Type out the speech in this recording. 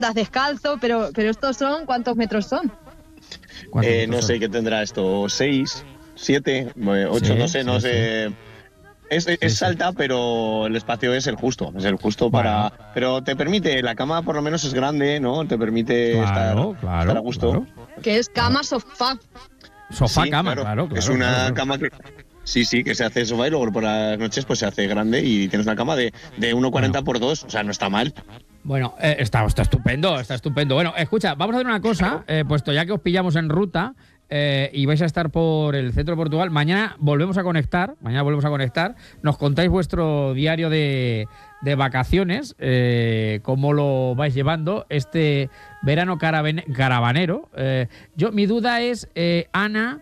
andas descalzo, pero estos son, ¿cuántos metros son? No sé qué tendrá esto, 6, 7, 8, Sí, no sí, sé. Es alta, pero el espacio es el justo. Es el justo Bueno. Pero te permite, la cama por lo menos es grande, ¿no? Te permite estar a gusto. Que es cama sofá. Sofá, Sí, cama, claro. claro. Es una claro. cama que... Sí, que se hace sofá y luego por las noches pues se hace grande y tienes una cama de 1,40 por 2, o sea, no está mal. Bueno, está estupendo, está estupendo. Bueno, escucha, vamos a hacer una cosa, puesto ya que os pillamos en ruta y vais a estar por el centro de Portugal, mañana volvemos a conectar, nos contáis vuestro diario de vacaciones, cómo lo vais llevando este verano caravanero. Mi duda es, Ana,